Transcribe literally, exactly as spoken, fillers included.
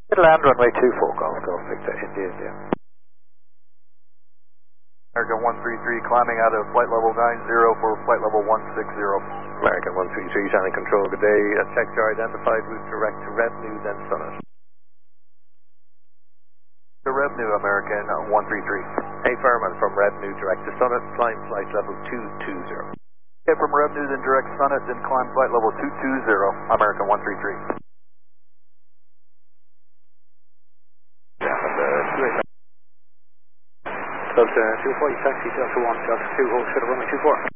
Land runway two four, Golf Golf Victor, India, India. American one three three climbing out of flight level nine zero for flight level one six zero. American one three three, Shannon Control, good day. Uh, sector identified, route direct to Revenue, then Summit. The Revenue, American one three three. Hey, Furman, from Revenue direct to Summit, climb flight level two two zero. Okay, from Revenue, then direct Summit, then climb flight level two two zero, American one three three. Yeah, and, uh, two eight. Delta two four, taxi Delta one, Delta two, hold shuttle runway two four.